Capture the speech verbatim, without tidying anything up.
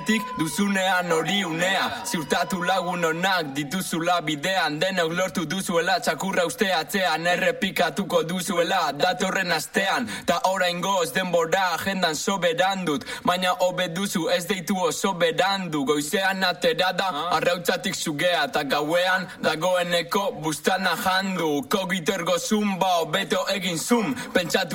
duzunean hori unea, ziurtatu lagun onak dituzula bidean, denok lortu duzuela, txakurra uste atzean, errepikatuko duzuela, datorren astean, ta oraingoz denbora agendan soberan dut, baina hobe duzu ez deitu oso berandu, goizean aterada, arrautzatik sugea, ta gauean dagoeneko bustana jandu, kogitergo zumba, beto egin zum, pentsatu